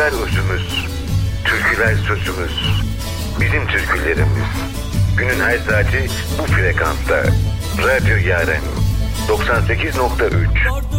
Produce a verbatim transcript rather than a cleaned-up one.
Türküler özümüz, türküler sözümüz. Bizim türkülerimiz. Günün her saati bu frekansta. Radyo Yaren doksan sekiz nokta üç.